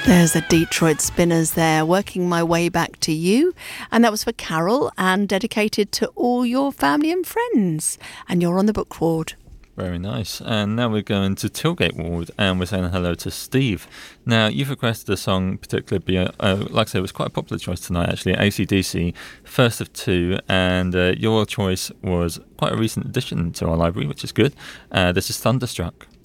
There's the Detroit Spinners there, Working My Way Back to You. And that was for Carol and dedicated to all your family and friends. And you're on the book ward. Very nice. And now we're going to Tilgate Ward and we're saying hello to Steve. Now, you've requested a song particularly, like I said, it was quite a popular choice tonight actually, AC/DC, First of Two, and your choice was quite a recent addition to our library, which is good. This is Thunderstruck.